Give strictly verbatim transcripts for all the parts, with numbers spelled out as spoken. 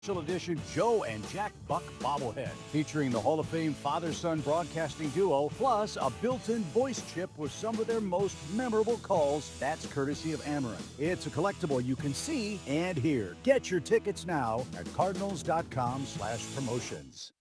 Special edition Joe and Jack Buck bobblehead featuring the Hall of Fame father-son broadcasting duo, plus a built-in voice chip with some of their most memorable calls. That's courtesy of Amarin. It's a collectible you can see and hear. Get your tickets now at cardinals.com slash promotions.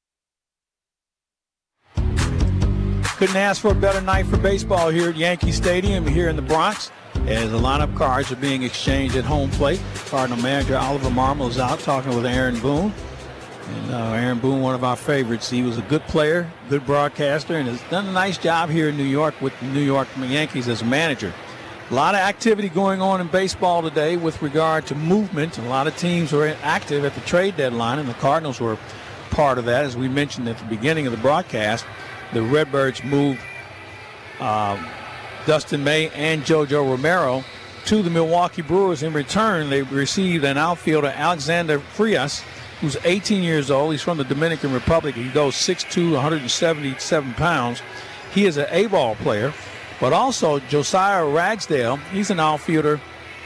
Couldn't ask for a better night for baseball here at Yankee Stadium here in the Bronx, as the lineup cards are being exchanged at home plate. Cardinal manager Oliver Marmol is out talking with Aaron Boone. And uh, Aaron Boone, one of our favorites. He was a good player, good broadcaster, and has done a nice job here in New York with the New York Yankees as a manager. A lot of activity going on in baseball today with regard to movement. A lot of teams were active at the trade deadline, and the Cardinals were part of that. As we mentioned at the beginning of the broadcast, the Redbirds moved uh, Dustin May and JoJo Romero to the Milwaukee Brewers. In return, they received an outfielder, Alexander Frias, who's eighteen years old. He's from the Dominican Republic. He goes six two, one hundred seventy-seven pounds. He is an A-ball player, but also Josiah Ragsdale. He's an outfielder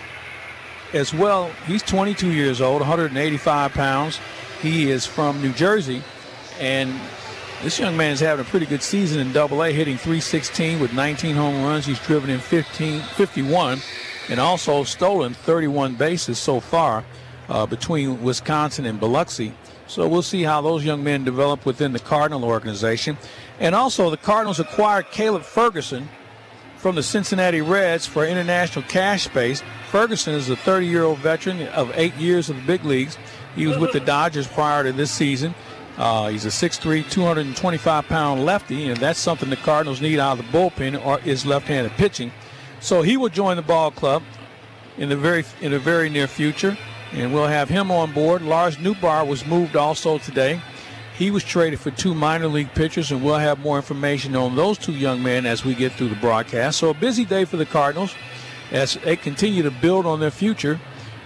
as well. He's twenty-two years old, one hundred eighty-five pounds. He is from New Jersey, and this young man is having a pretty good season in Double A, hitting three sixteen with nineteen home runs. He's driven in fifteen, fifty-one and also stolen thirty-one bases so far uh, between Wisconsin and Biloxi. So we'll see how those young men develop within the Cardinal organization. And also the Cardinals acquired Caleb Ferguson from the Cincinnati Reds for international cash space. Ferguson is a thirty-year-old veteran of eight years of the big leagues. He was with the Dodgers prior to this season. Uh, he's a six three, two hundred twenty-five pound lefty, and that's something the Cardinals need out of the bullpen, or is left-handed pitching. So he will join the ball club in the very in the very near future, and we'll have him on board. Lars Nootbaar was moved also today. He was traded for two minor league pitchers, and we'll have more information on those two young men as we get through the broadcast. So a busy day for the Cardinals as they continue to build on their future,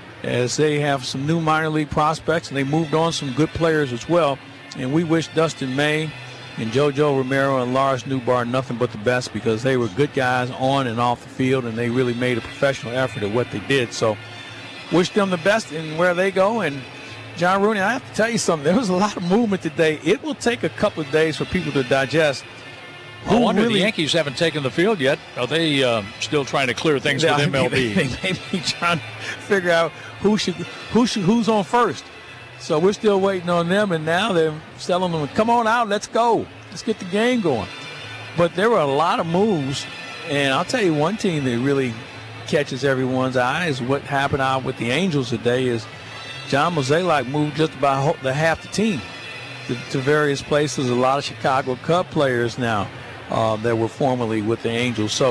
as they have some new minor league prospects, and they moved on some good players as well. And we wish Dustin May and JoJo Romero and Lars Nootbaar nothing but the best, because they were good guys on and off the field, and they really made a professional effort at what they did. So wish them the best in where they go. And John Rooney, I have to tell you something. There was a lot of movement today. It will take a couple of days for people to digest. I wonder really, the Yankees haven't taken the field yet. Are they uh, still trying to clear things they, with M L B? They, they may be trying to figure out who should, who should, who's on first. So we're still waiting on them, and now they're telling them, come on out, let's go. Let's get the game going. But there were a lot of moves, and I'll tell you one team that really catches everyone's eye is what happened out with the Angels today. Is John Mozeliak moved just about the half the team to, to various places. A lot of Chicago Cub players now uh, that were formerly with the Angels. So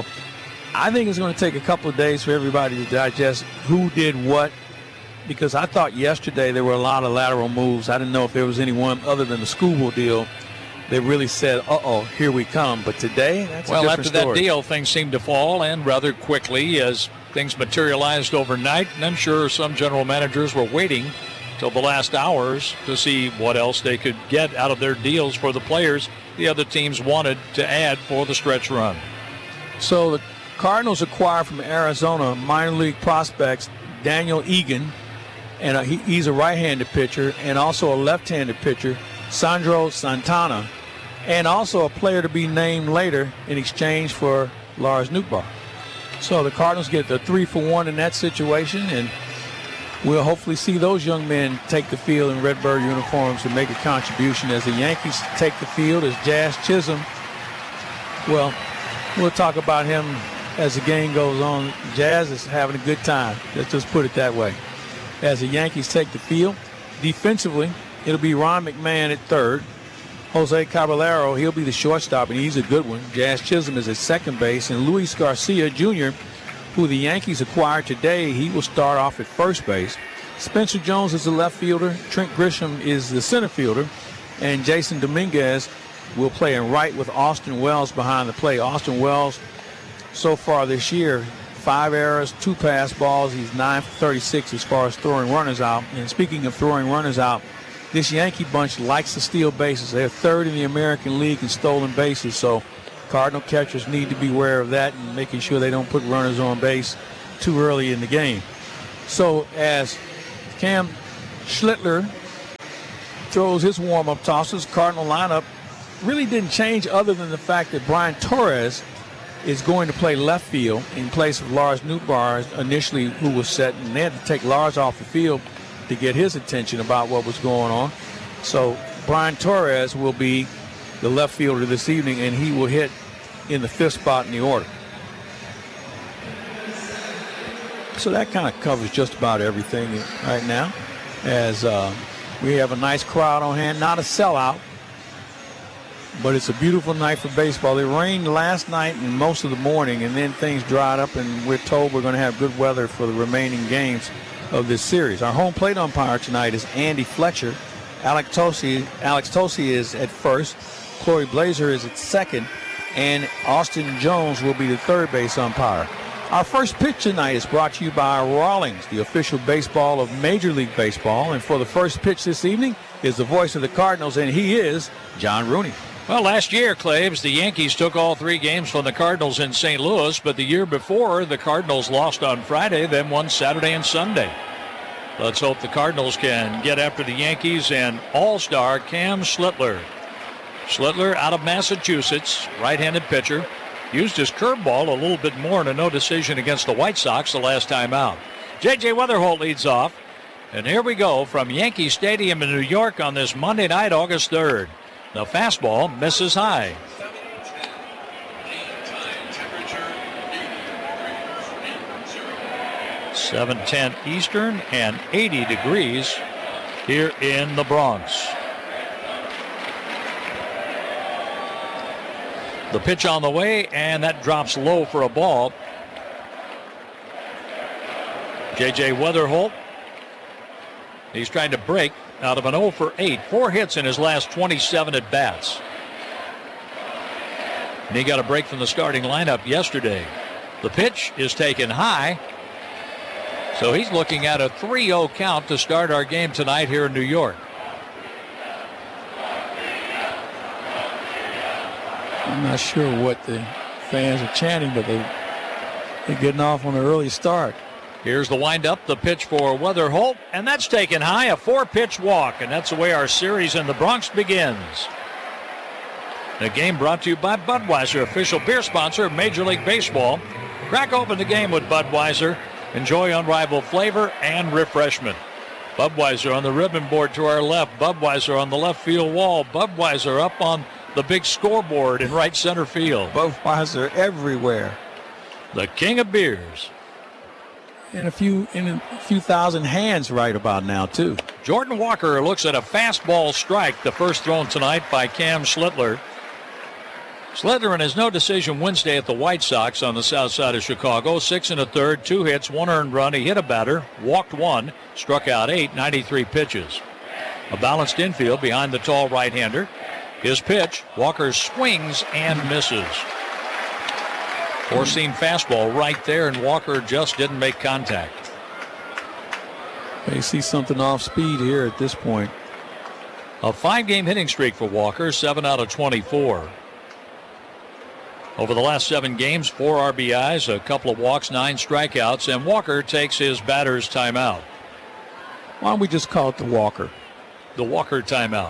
I think it's going to take a couple of days for everybody to digest who did what, because I thought yesterday there were a lot of lateral moves. I didn't know if there was anyone other than the Skubal deal that really said, uh-oh, here we come. But today, that's well, a different after story. that deal, things seemed to fall, and rather quickly as things materialized overnight. And I'm sure some general managers were waiting till the last hours to see what else they could get out of their deals for the players the other teams wanted to add for the stretch run. So the Cardinals acquired from Arizona minor league prospects Daniel Egan, and a, he, he's a right-handed pitcher, and also a left-handed pitcher, Sandro Santana, and also a player to be named later in exchange for Lars Nootbaar. So the Cardinals get the three for one in that situation, and we'll hopefully see those young men take the field in Redbird uniforms and make a contribution as the Yankees take the field. As Jazz Chisholm, well, we'll talk about him as the game goes on. Jazz is having a good time. Let's just put it that way. As the Yankees take the field, defensively, it'll be Ron McMahon at third. Jose Caballero, he'll be the shortstop, and he's a good one. Jazz Chisholm is at second base, and Luis Garcia Junior, who the Yankees acquired today, he will start off at first base. Spencer Jones is the left fielder. Trent Grisham is the center fielder, and Jason Dominguez will play in right with Austin Wells behind the plate. Austin Wells, so far this year, five errors, two pass balls. He's nine for thirty-six as far as throwing runners out. And speaking of throwing runners out, this Yankee bunch likes to steal bases. They're third in the American League in stolen bases, so Cardinal catchers need to be aware of that and making sure they don't put runners on base too early in the game. So as Cam Schlittler throws his warm-up tosses. Cardinal lineup really didn't change other than the fact that Brian Torres is going to play left field in place of Lars Nootbaar initially, who was set, and they had to take Lars off the field to get his attention about what was going on. So Brian Torres will be the left fielder this evening, and he will hit in the fifth spot in the order. So that kind of covers just about everything right now, as uh, we have a nice crowd on hand. Not a sellout, but it's a beautiful night for baseball. It rained last night and most of the morning, and then things dried up, and we're told we're going to have good weather for the remaining games of this series. Our home plate umpire tonight is Andy Fletcher. Alex Tosi, Alex Tosi is at first. Corey Blazer is at second, and Austin Jones will be the third base umpire. Our first pitch tonight is brought to you by Rawlings, the official baseball of Major League Baseball. And for the first pitch this evening is the voice of the Cardinals, and he is John Rooney. Well, last year, Claves, the Yankees took all three games from the Cardinals in Saint Louis, but the year before, the Cardinals lost on Friday, then won Saturday and Sunday. Let's hope the Cardinals can get after the Yankees and all-star Cam Schlittler. Schlittler out of Massachusetts, right-handed pitcher. Used his curveball a little bit more in a no decision against the White Sox the last time out. J J Weatherholt leads off. And here we go from Yankee Stadium in New York on this Monday night, August third. The fastball misses high. seven ten Eastern and eighty degrees here in the Bronx. The pitch on the way, and that drops low for a ball. J J Weatherholt, he's trying to break out of an oh for eight. Four hits in his last twenty-seven at-bats. And he got a break from the starting lineup yesterday. The pitch is taken high. So he's looking at a three oh count to start our game tonight here in New York. I'm not sure what the fans are chanting, but they, they're getting off on an early start. Here's the windup, the pitch for Weatherholt, and that's taken high, a four-pitch walk, and that's the way our series in the Bronx begins. The game brought to you by Budweiser, official beer sponsor of Major League Baseball. Crack open the game with Budweiser. Enjoy unrivaled flavor and refreshment. Budweiser on the ribbon board to our left. Budweiser on the left field wall. Budweiser up on the big scoreboard in right center field. Budweiser everywhere. The king of beers. In a few in a few thousand hands right about now, too. Jordan Walker looks at a fastball strike, the first thrown tonight by Cam Schlittler. Schlittler in his no decision Wednesday at the White Sox on the south side of Chicago. Six and a third, two hits, one earned run. He hit a batter, walked one, struck out eight, ninety-three pitches. A balanced infield behind the tall right-hander. His pitch, Walker swings and misses. Four-seam fastball right there, and Walker just didn't make contact. They see something off speed here at this point. A five-game hitting streak for Walker, seven out of twenty-four. Over the last seven games, four R B Is, a couple of walks, nine strikeouts, and Walker takes his batter's timeout. Why don't we just call it the Walker? The Walker timeout.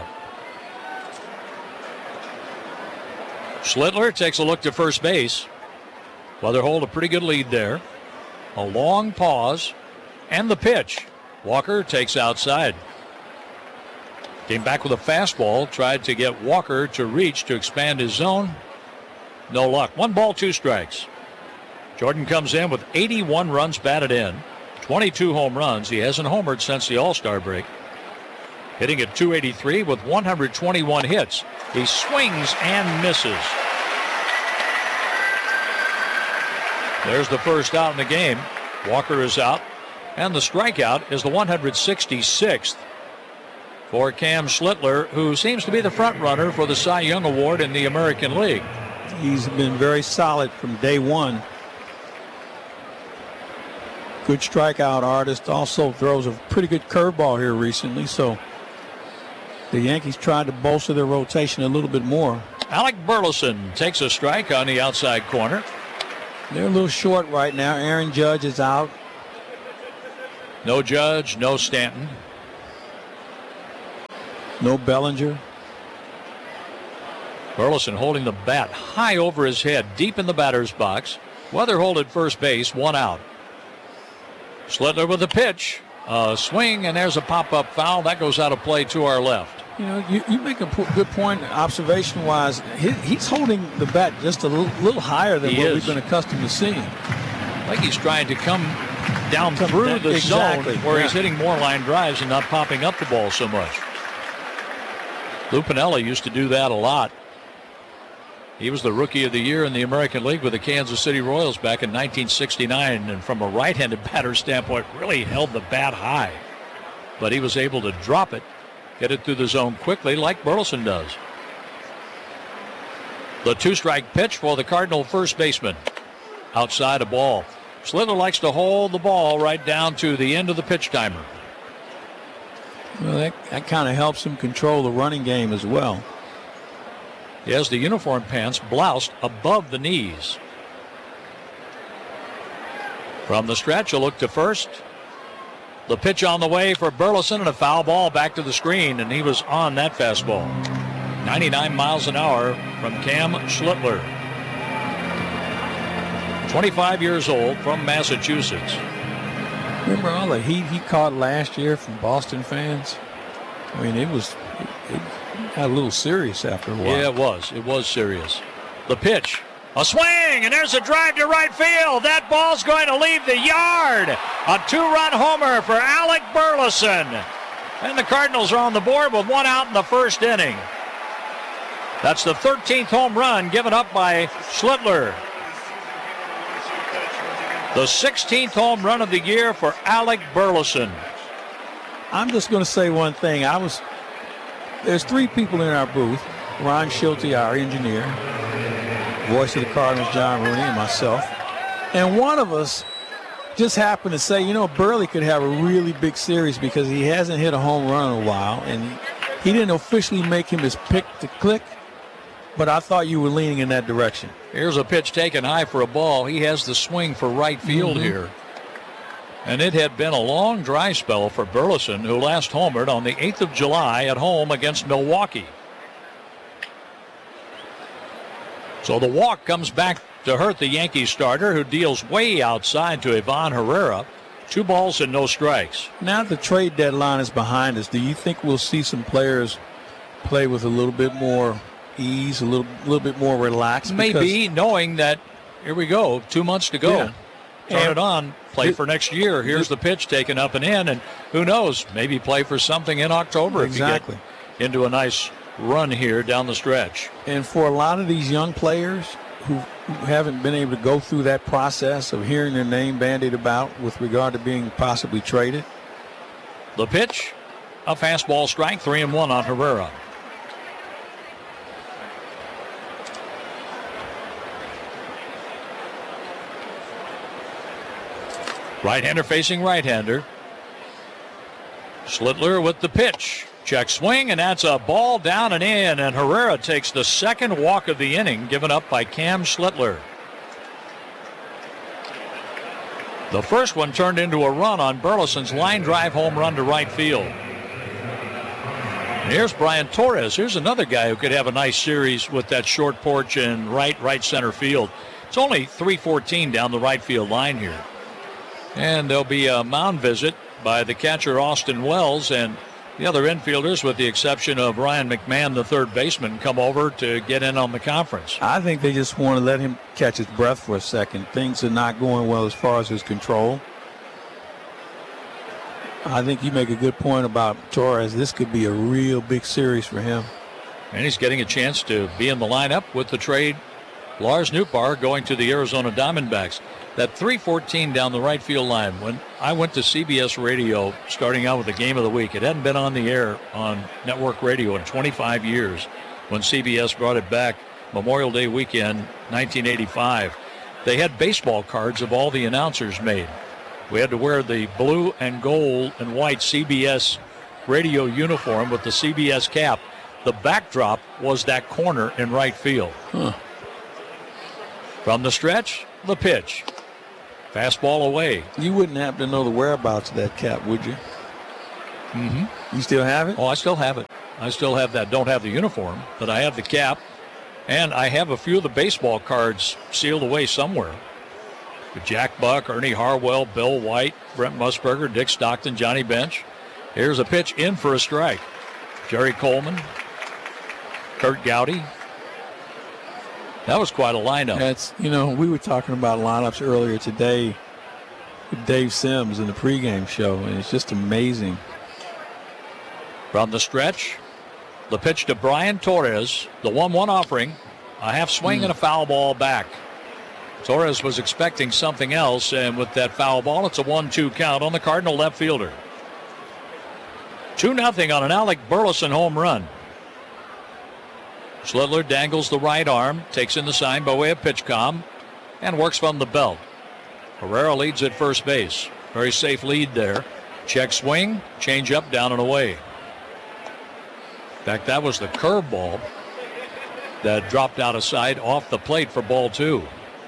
Schlittler takes a look to first base. Weatherholt a pretty good lead there. A long pause, and the pitch. Walker takes outside. Came back with a fastball, tried to get Walker to reach to expand his zone. No luck. One ball, two strikes. Jordan comes in with eighty-one runs batted in, twenty-two home runs. He hasn't homered since the All-Star break. Hitting at two eighty-three with one hundred twenty-one hits. He swings and misses. There's the first out in the game. Walker is out. And the strikeout is the one hundred sixty-sixth for Cam Schlittler, who seems to be the front runner for the Cy Young Award in the American League. He's been very solid from day one. Good strikeout artist. Also throws a pretty good curveball here recently. So the Yankees tried to bolster their rotation a little bit more. Alec Burleson takes a strike on the outside corner. They're a little short right now. Aaron Judge is out. No Judge, no Stanton. No Bellinger. Burleson holding the bat high over his head, deep in the batter's box. Weatherhold at first base, one out. Schlittler with the pitch. A swing, and there's a pop-up foul. That goes out of play to our left. You know, you, you make a good point observation-wise. He, he's holding the bat just a little, little higher than he what is. we've been accustomed to seeing. Like he's trying to come down come through down, the exactly, zone where yeah. he's hitting more line drives and not popping up the ball so much. Lou Piniella used to do that a lot. He was the Rookie of the Year in the American League with the Kansas City Royals back in nineteen sixty-nine, and from a right-handed batter standpoint, really held the bat high. But he was able to drop it, get it through the zone quickly like Burleson does. The two-strike pitch for the Cardinal first baseman. Outside a ball. Schlittler likes to hold the ball right down to the end of the pitch timer. Well, that, that kind of helps him control the running game as well. He has the uniform pants bloused above the knees. From the stretch, a look to first. The pitch on the way for Burleson, and a foul ball back to the screen, and he was on that fastball. ninety-nine miles an hour from Cam Schlittler. twenty-five years old, from Massachusetts. Remember all the heat he caught last year from Boston fans? I mean, it was it, it got a little serious after a while. Yeah, it was. It was serious. The pitch. A swing, and there's a drive to right field. That ball's going to leave the yard. A two-run homer for Alec Burleson. And the Cardinals are on the board with one out in the first inning. That's the thirteenth home run given up by Schlittler. The sixteenth home run of the year for Alec Burleson. I'm just going to say one thing. I was there's three people in our booth. Ron Schulte, our engineer, voice of the Cardinals, John Rooney, and myself. And one of us just happened to say, you know, Burley could have a really big series because he hasn't hit a home run in a while, and he didn't officially make him his pick to click, but I thought you were leaning in that direction. Here's a pitch taken high for a ball. He has the swing for right field mm-hmm. here. And it had been a long dry spell for Burleson, who last homered on the eighth of July at home against Milwaukee. So the walk comes back to hurt the Yankees starter, who deals way outside to Ivan Herrera. Two balls and no strikes. Now the trade deadline is behind us. Do you think we'll see some players play with a little bit more ease, a little, little bit more relaxed? Maybe, knowing that, here we go, two months to go. Yeah. Turn and it on, play for next year. Here's the pitch taken up and in, and who knows, maybe play for something in October exactly. if you get into a nice run here down the stretch. And for a lot of these young players who, who haven't been able to go through that process of hearing their name bandied about with regard to being possibly traded. The pitch, a fastball strike, three and one on Herrera. Right-hander facing right-hander. Schlittler with the pitch. Check swing, and that's a ball down and in, and Herrera takes the second walk of the inning given up by Cam Schlittler. The first one turned into a run on Burleson's line drive home run to right field. And here's Brian Torres. Here's another guy who could have a nice series with that short porch in right, right center field. It's only three fourteen down the right field line here. And there'll be a mound visit by the catcher Austin Wells, and the other infielders, with the exception of Ryan McMahon, the third baseman, come over to get in on the conference. I think they just want to let him catch his breath for a second. Things are not going well as far as his control. I think you make a good point about Torres. This could be a real big series for him. And he's getting a chance to be in the lineup with the trade. Lars Nootbaar going to the Arizona Diamondbacks. That three fourteen down the right field line. When I went to C B S Radio starting out with the game of the week, it hadn't been on the air on network radio in twenty-five years when C B S brought it back Memorial Day weekend, nineteen eighty-five. They had baseball cards of all the announcers made. We had to wear the blue and gold and white C B S radio uniform with the C B S cap. The backdrop was that corner in right field. Huh. From the stretch, the pitch. Fastball away. You wouldn't happen to know the whereabouts of that cap, would you? Mm-hmm. You still have it? Oh, I still have it. I still have that, don't have the uniform, but I have the cap. And I have a few of the baseball cards sealed away somewhere. With Jack Buck, Ernie Harwell, Bill White, Brent Musburger, Dick Stockton, Johnny Bench. Here's a pitch in for a strike. Jerry Coleman, Kurt Gowdy. That was quite a lineup. That's, you know, we were talking about lineups earlier today with Dave Sims in the pregame show, and it's just amazing. From the stretch, the pitch to Brian Torres, the one one offering, a half swing mm. and a foul ball back. Torres was expecting something else, and with that foul ball, it's a one two count on the Cardinal left fielder. two nothing on an Alec Burleson home run. Schlittler dangles the right arm, takes in the sign by way of pitch-com, and works from the belt. Herrera leads at first base. Very safe lead there. Check swing, change up, down and away. In fact, that was the curveball that dropped out of sight off the plate for ball two.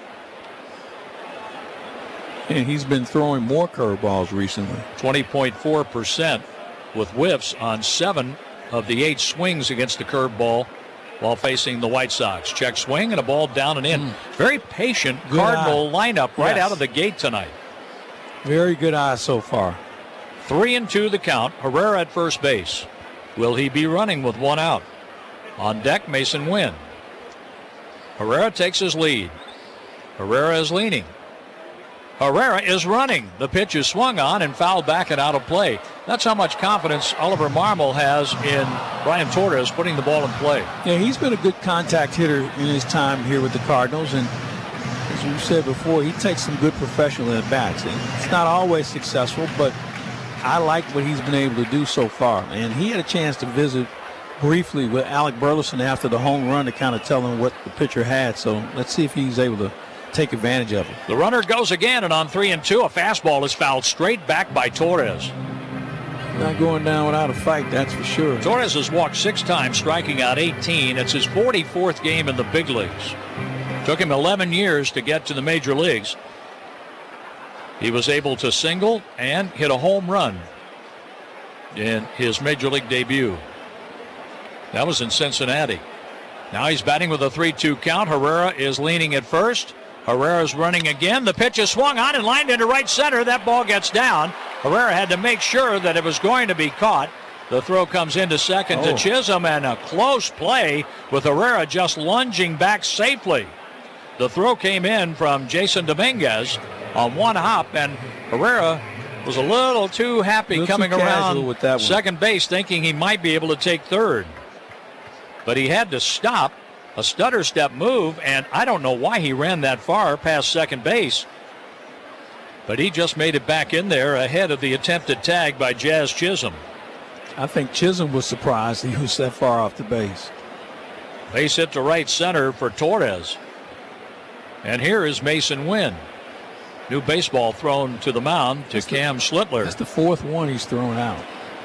And he's been throwing more curveballs recently. twenty point four percent with whiffs on seven of the eight swings against the curveball while facing the White Sox. Check swing and a ball down and in. Mm. Very patient good Cardinal eye. lineup right yes. out of the gate tonight. Very good eye so far. Three and two the count. Herrera at first base. Will he be running with one out? On deck, Mason Wynn. Herrera takes his lead. Herrera is leaning. Herrera is running. The pitch is swung on and fouled back and out of play. That's how much confidence Oliver Marmol has in Brian Torres putting the ball in play. Yeah, he's been a good contact hitter in his time here with the Cardinals. And as you said before, he takes some good professional at-bats. It's not always successful, but I like what he's been able to do so far. And he had a chance to visit briefly with Alec Burleson after the home run to kind of tell him what the pitcher had. So let's see if he's able to take advantage of it. The runner goes again, and on three and two, a fastball is fouled straight back by Torres. Not going down without a fight, that's for sure. Torres has walked six times, striking out eighteen. It's his forty-fourth game in the big leagues. Took him eleven years to get to the major leagues. He was able to single and hit a home run in his major league debut. That was in Cincinnati. Now he's batting with a three two count. Herrera is leaning at first. Herrera's running again. The pitch is swung on and lined into right center. That ball gets down. Herrera had to make sure that it was going to be caught. The throw comes into second oh. to Chisholm, and a close play with Herrera just lunging back safely. The throw came in from Jason Dominguez on one hop, and Herrera was a little too happy little coming too around with that second base, thinking he might be able to take third. But he had to stop. A stutter step move, and I don't know why he ran that far past second base. But he just made it back in there ahead of the attempted tag by Jazz Chisholm. I think Chisholm was surprised he was that far off the base. Base hit to right center for Torres. And here is Mason Wynn. New baseball thrown to the mound to that's Cam the, Schlittler. That's the fourth one he's thrown out.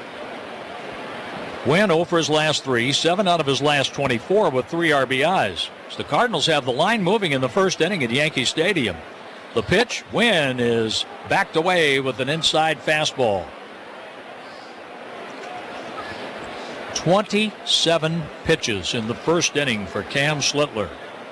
Wynn oh for his last three, seven out of his last twenty-four with three R B Is. So the Cardinals have the line moving in the first inning at Yankee Stadium. The pitch, Wynn is backed away with an inside fastball. twenty-seven pitches in the first inning for Cam Schlittler.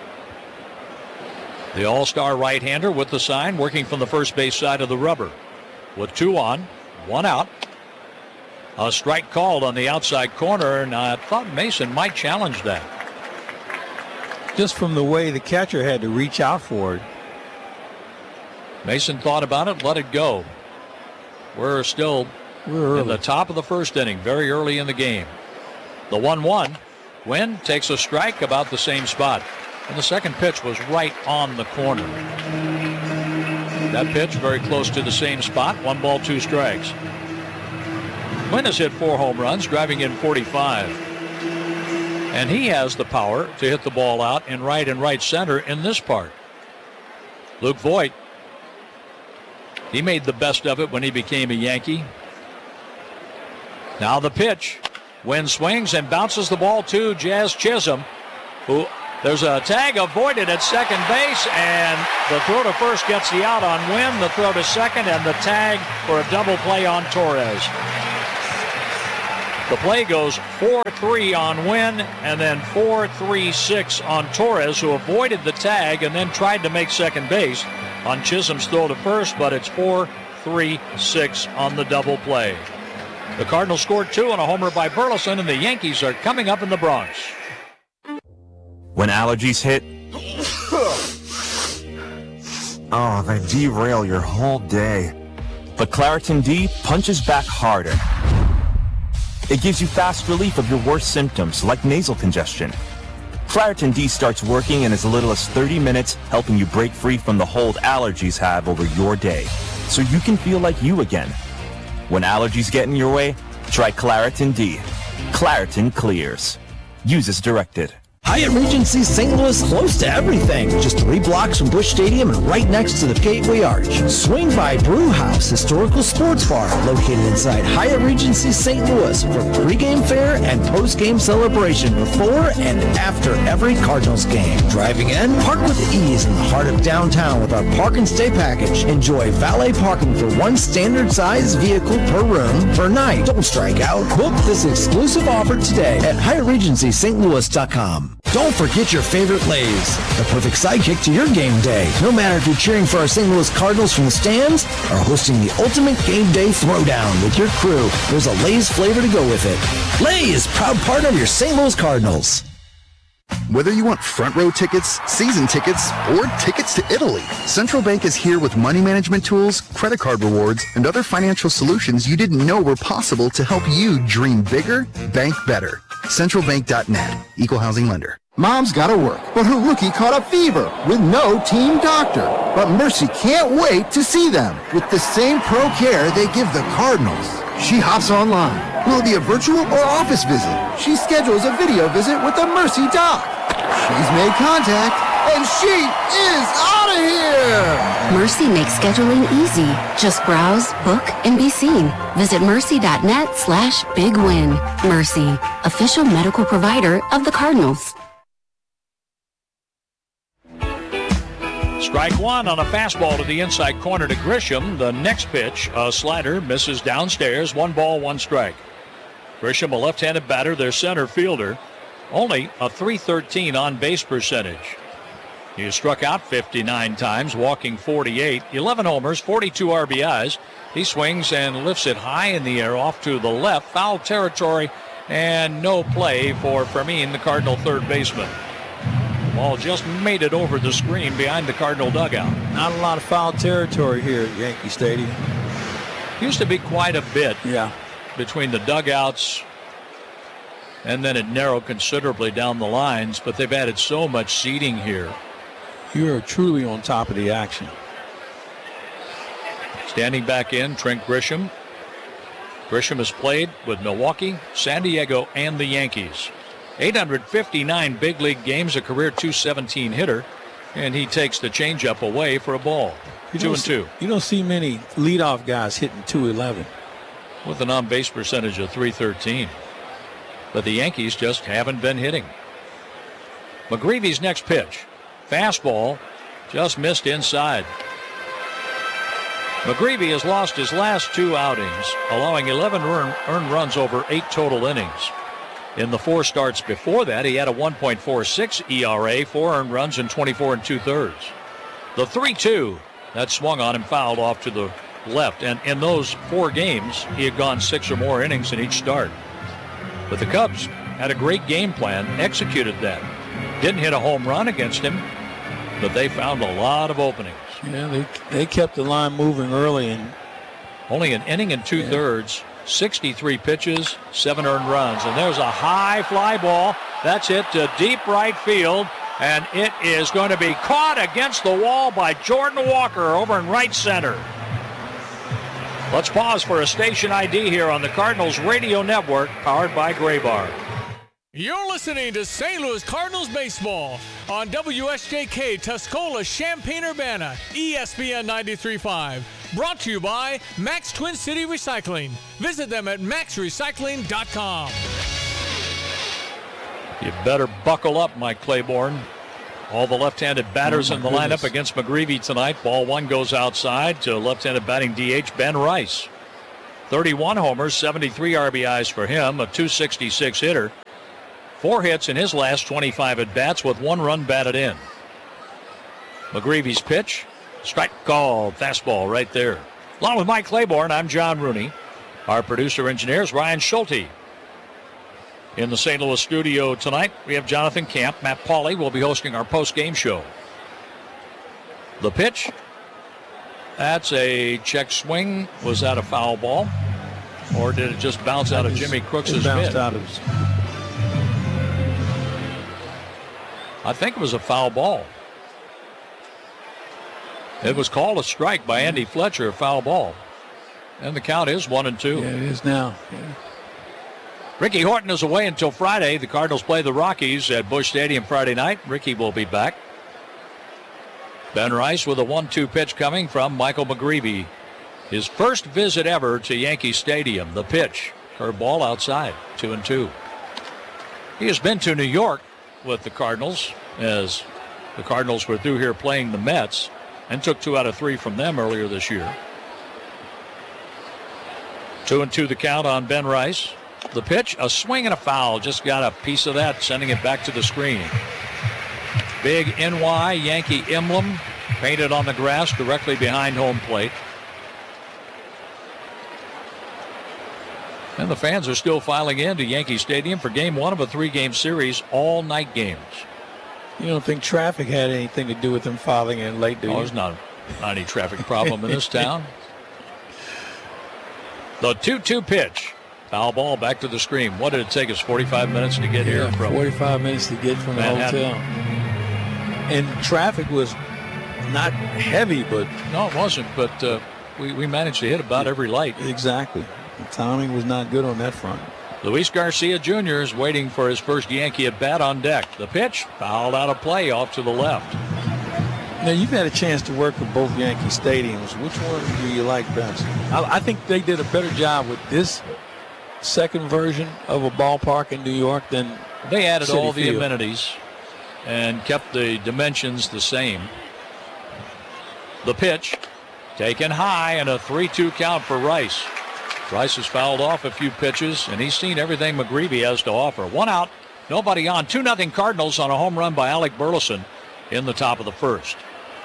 The all-star right-hander with the sign, working from the first base side of the rubber. With two on, one out. A strike called on the outside corner, and I thought Mason might challenge that. Just from the way the catcher had to reach out for it. Mason thought about it, let it go. We're still We're in the top of the first inning, very early in the game. The one one. Wynn takes a strike about the same spot. And the second pitch was right on the corner. That pitch very close to the same spot. One ball, two strikes. Wynn has hit four home runs, driving in forty-five. And he has the power to hit the ball out in right and right center in this part. Luke Voit, he made the best of it when he became a Yankee. Now the pitch. Wynn swings and bounces the ball to Jazz Chisholm, who there's a tag avoided at second base, and the throw to first gets the out on Wynn, the throw to second, and the tag for a double play on Torres. The play goes four three on Wynn and then four three six on Torres, who avoided the tag and then tried to make second base on Chisholm's throw to first, but it's four three six on the double play. The Cardinals scored two on a homer by Burleson, and the Yankees are coming up in the Bronx. When allergies hit, oh, they derail your whole day. But Claritin D punches back harder. It gives you fast relief of your worst symptoms, like nasal congestion. Claritin D starts working in as little as thirty minutes, helping you break free from the hold allergies have over your day, so you can feel like you again. When allergies get in your way, try Claritin D. Claritin clears. Use as directed. Hyatt Regency Saint Louis, close to everything. Just three blocks from Busch Stadium and right next to the Gateway Arch. Swing by Brew House Historical Sports Bar, located inside Hyatt Regency Saint Louis for pregame fare and postgame celebration before and after every Cardinals game. Driving in, park with ease in the heart of downtown with our Park and Stay package. Enjoy valet parking for one standard size vehicle per room per night. Don't strike out. Book this exclusive offer today at Hyatt Regency Saint Louis dot com. Don't forget your favorite Lay's, the perfect sidekick to your game day. No matter if you're cheering for our Saint Louis Cardinals from the stands or hosting the ultimate game day throwdown with your crew, there's a Lay's flavor to go with it. Lay's, proud partner of your Saint Louis Cardinals. Whether you want front row tickets, season tickets, or tickets to Italy, Central Bank is here with money management tools, credit card rewards, and other financial solutions you didn't know were possible to help you dream bigger, bank better. Central Bank dot net, Equal Housing Lender. Mom's gotta work, but her rookie caught a fever with no team doctor. But Mercy can't wait to see them with the same pro care they give the Cardinals. She hops online. Will it be a virtual or office visit? She schedules a video visit with the Mercy doc. She's made contact, and she is out of here! Mercy makes scheduling easy. Just browse, book, and be seen. Visit mercy dot net slash big win. Mercy, official medical provider of the Cardinals. Strike one on a fastball to the inside corner to Grisham. The next pitch, a slider, misses downstairs. One ball, one strike. Grisham, a left-handed batter, their center fielder. Only a three thirteen on-base percentage. He has struck out fifty-nine times, walking forty-eight, eleven homers, forty-two R B Is. He swings and lifts it high in the air off to the left. Foul territory and no play for Fermin, the Cardinal third baseman. Ball just made it over the screen behind the Cardinal dugout. Not a lot of foul territory here at Yankee Stadium. Used to be quite a bit yeah. between the dugouts, and then it narrowed considerably down the lines, but they've added so much seating here. You are truly on top of the action. Standing back in, Trent Grisham. Grisham has played with Milwaukee, San Diego, and the Yankees. eight hundred fifty-nine big league games, a career two seventeen hitter, and he takes the changeup away for a ball. You two and see, two. You don't see many leadoff guys hitting two eleven. With an on-base percentage of three thirteen. But the Yankees just haven't been hitting. McGreevy's next pitch. Fastball, just missed inside. McGreevy has lost his last two outings, allowing eleven earned, earned runs over eight total innings. In the four starts before that, he had a one point four six E R A, four earned runs, and twenty-four and two-thirds. The three two, that swung on him, fouled off to the left. And in those four games, he had gone six or more innings in each start. But the Cubs had a great game plan, executed that. Didn't hit a home run against him, but they found a lot of openings. Yeah, they they kept the line moving early, and only an inning and two-thirds. Yeah. sixty-three pitches, seven earned runs. And there's a high fly ball. That's hit to deep right field. And it is going to be caught against the wall by Jordan Walker over in right center. Let's pause for a station I D here on the Cardinals Radio Network, powered by Graybar. You're listening to Saint Louis Cardinals baseball on W S J K Tuscola, Champaign-Urbana, E S P N ninety-three point five. Brought to you by Max Twin City Recycling. Visit them at max recycling dot com. You better buckle up, Mike Claiborne. All the left-handed batters oh in the goodness. lineup against McGreevy tonight. Ball one goes outside to left-handed batting D H Ben Rice. thirty-one homers, seventy-three R B Is for him, a two sixty-six hitter. Four hits in his last twenty-five at-bats with one run batted in. McGreevy's pitch, strike called, fastball right there. Along with Mike Claiborne, I'm John Rooney. Our producer-engineer is Ryan Schulte. In the Saint Louis studio tonight, we have Jonathan Camp. Matt Pauley will be hosting our post-game show. The pitch, that's a check swing. Was that a foul ball? Or did it just bounce out of Jimmy Crooks' mitt? It bounced out of his... I think it was a foul ball. It was called a strike by Andy Fletcher, a foul ball. And the count is one and two. Yeah, it is now. Yeah. Ricky Horton is away until Friday. The Cardinals play the Rockies at Busch Stadium Friday night. Ricky will be back. Ben Rice with a one two pitch coming from Michael McGreevy. His first visit ever to Yankee Stadium. The pitch, curveball outside, two and two. He has been to New York with the Cardinals as the Cardinals were through here playing the Mets and took two out of three from them earlier this year. Two and two the count on Ben Rice. The pitch, a swing and a foul. Just got a piece of that, sending it back to the screen. Big N Y Yankee emblem painted on the grass directly behind home plate. And the fans are still filing into Yankee Stadium for game one of a three-game series, all night games. You don't think traffic had anything to do with them filing in late, do you? Oh, there's not, not any traffic problem in this town. The two two pitch. Foul ball back to the screen. What did it take us, forty-five minutes to get yeah, here? From forty-five minutes to get from Manhattan. the hotel. And traffic was not heavy, but... No, it wasn't, but uh, we, we managed to hit about every light. Exactly. The timing was not good on that front. Luis Garcia Junior is waiting for his first Yankee at bat on deck. The pitch, fouled out of play off to the left. Now, you've had a chance to work with both Yankee stadiums. Which one do you like best? I, I think they did a better job with this second version of a ballpark in New York than they added Citi all the Field. amenities and kept the dimensions the same. The pitch, taken high, and a three two count for Rice. Rice has fouled off a few pitches, and he's seen everything McGreevy has to offer. One out, nobody on. two nothing Cardinals on a home run by Alec Burleson in the top of the first.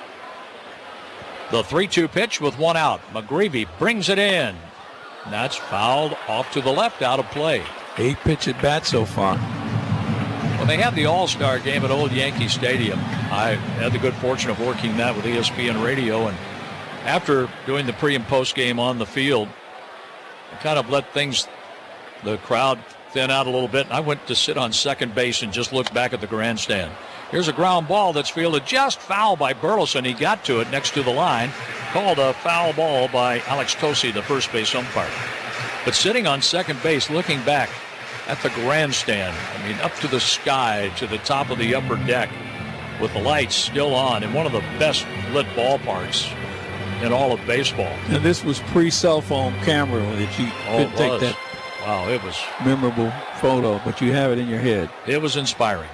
The three two pitch with one out. McGreevy brings it in. And that's fouled off to the left, out of play. Eight pitch at bat so far. When they had the All-Star game at Old Yankee Stadium, I had the good fortune of working that with E S P N Radio, and after doing the pre and post game on the field, I kind of let things, the crowd thin out a little bit, and I went to sit on second base and just look back at the grandstand. Here's a ground ball that's fielded just foul by Burleson. He got to it next to the line, called a foul ball by Alex Tosi, the first base umpire. But sitting on second base, looking back at the grandstand, I mean, up to the sky, to the top of the upper deck, with the lights still on, in one of the best lit ballparks in all of baseball. And this was pre-cell phone camera that you Oh, could it take was. that Wow, it was memorable photo, but you have it in your head. It was inspiring.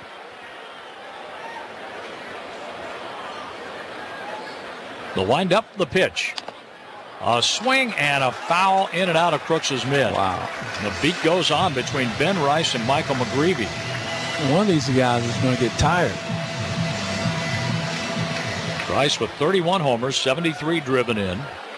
The windup, the pitch. A swing and a foul in and out of Crooks' mitt. Wow. The beat goes on between Ben Rice and Michael McGreevy. One of these guys is going to get tired. Rice with thirty-one homers, seventy-three driven in.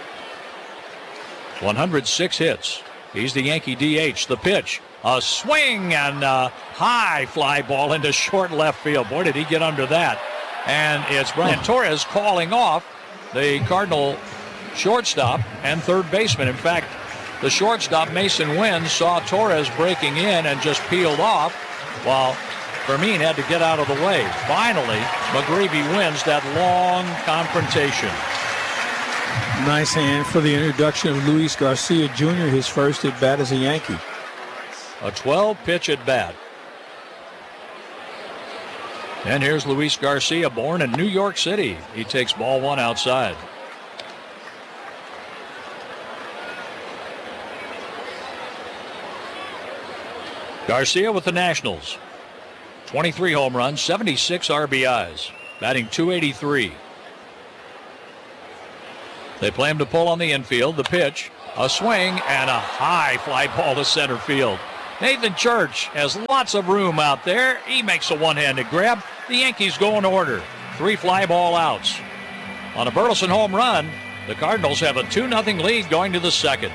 one hundred six hits. He's the Yankee D H. The pitch. A swing and a high fly ball into short left field. Boy, did he get under that. And it's Brian Torres calling off the Cardinal shortstop and third baseman. In fact, the shortstop, Mason Wynn, saw Torres breaking in and just peeled off, while Fermin had to get out of the way. Finally, McGreevy wins that long confrontation. Nice hand for the introduction of Luis Garcia Junior, his first at bat as a Yankee. A twelve pitch at bat. And here's Luis Garcia, born in New York City. He takes ball one outside. Garcia with the Nationals. twenty-three home runs, seventy-six R B Is, batting two eighty-three. They play him to pull on the infield. The pitch, A swing and a high fly ball to center field. Nathan Church has lots of room out there. He makes a one-handed grab. The Yankees go in order. Three fly ball outs. On a Burleson home run, the Cardinals have a two nothing lead going to the second.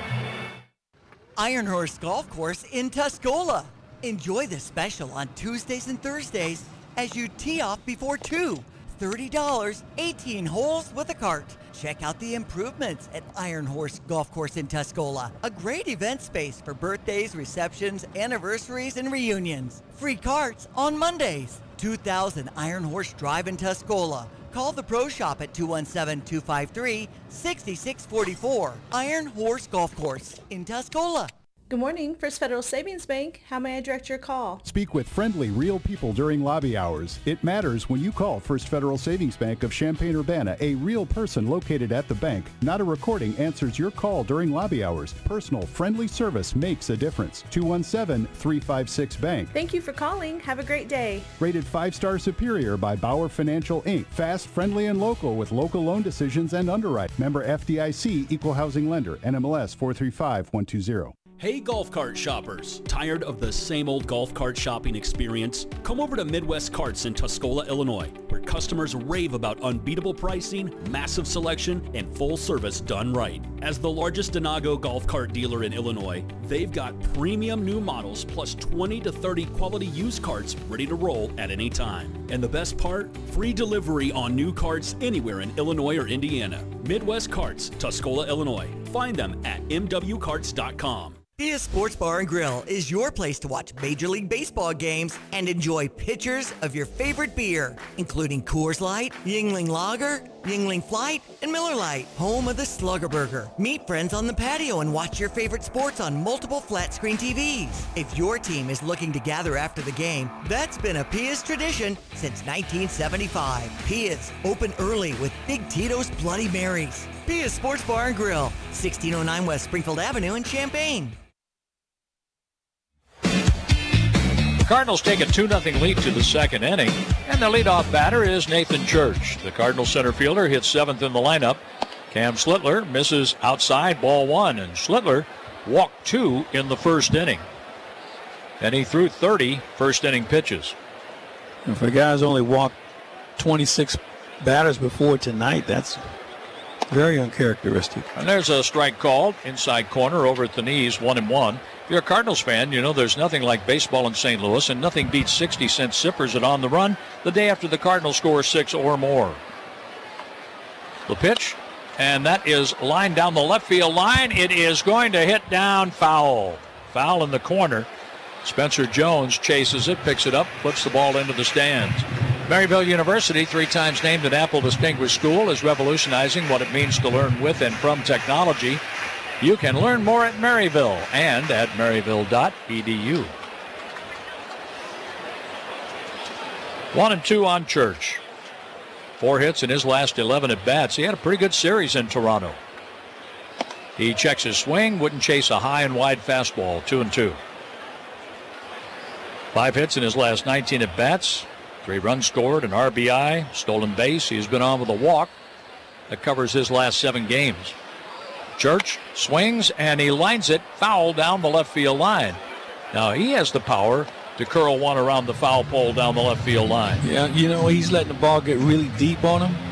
Iron Horse Golf Course in Tuscola. Enjoy the special on Tuesdays and Thursdays as you tee off before two. thirty dollars, eighteen holes with a cart. Check out the improvements at Iron Horse Golf Course in Tuscola. A great event space for birthdays, receptions, anniversaries, and reunions. Free carts on Mondays. two thousand Iron Horse Drive in Tuscola. Call the Pro Shop at two one seven, two five three, six six four four. Iron Horse Golf Course in Tuscola. Good morning, First Federal Savings Bank. How may I direct your call? Speak with friendly, real people during lobby hours. It matters when you call First Federal Savings Bank of Champaign-Urbana. A real person located at the bank, not a recording, answers your call during lobby hours. Personal, friendly service makes a difference. two one seven, three five six, bank. Thank you for calling. Have a great day. Rated five-star superior by Bauer Financial, Incorporated. Fast, friendly, and local with local loan decisions and underwrite. Member F D I C, Equal Housing Lender, N M L S four three five one two zero. Hey golf cart shoppers, tired of the same old golf cart shopping experience? Come over to Midwest Carts in Tuscola, Illinois, where customers rave about unbeatable pricing, massive selection, and full service done right. As the largest Denago golf cart dealer in Illinois, they've got premium new models plus twenty to thirty quality used carts ready to roll at any time. And the best part? Free delivery on new carts anywhere in Illinois or Indiana. Midwest Carts, Tuscola, Illinois. Find them at m w carts dot com. Pia Sports Bar and Grill is your place to watch Major League Baseball games and enjoy pitchers of your favorite beer, including Coors Light, Yuengling Lager, Yuengling Flight, and Miller Lite, home of the Slugger Burger. Meet friends on the patio and watch your favorite sports on multiple flat-screen T Vs. If your team is looking to gather after the game, that's been a Pia's tradition since nineteen seventy-five. Pia's, open early with Big Tito's Bloody Marys. Pia's Sports Bar and Grill, sixteen oh nine West Springfield Avenue in Champaign. Cardinals take a two nothing lead to the second inning, and the leadoff batter is Nathan Church. The Cardinals center fielder hits seventh in the lineup. Cam Schlittler misses outside, ball one, and Schlittler walked two in the first inning. And he threw thirty first inning pitches. If a guy's only walked twenty-six batters before tonight, that's very uncharacteristic. And there's a strike called inside corner over at the knees, one and one. If you're a Cardinals fan, you know there's nothing like baseball in Saint Louis, and nothing beats sixty cent sippers at On the Run the day after the Cardinals score six or more. The pitch, and that is lined down the left field line. It is going to hit down foul. Foul in the corner. Spencer Jones chases it, picks it up, puts the ball into the stands. Maryville University, three times named an Apple Distinguished School, is revolutionizing what it means to learn with and from technology. You can learn more at Maryville and at maryville dot e d u. One and two on Church. Four hits in his last eleven at bats. He had a pretty good series in Toronto. He checks his swing, wouldn't chase a high and wide fastball. Two and two. Five hits in his last nineteen at bats. Three runs scored, an R B I, stolen base. He's been on with a walk. That covers his last seven games. Church swings, and he lines it foul down the left field line. Now, he has the power to curl one around the foul pole down the left field line. Yeah, you know, he's letting the ball get really deep on him.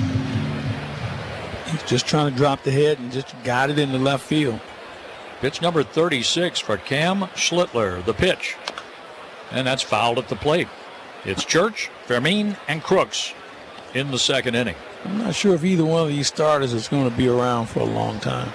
He's just trying to drop the head and just got it in the left field. Pitch number thirty-six for Cam Schlittler, the pitch. And that's fouled at the plate. It's Church, Fermin, and Crooks in the second inning. I'm not sure if either one of these starters is going to be around for a long time.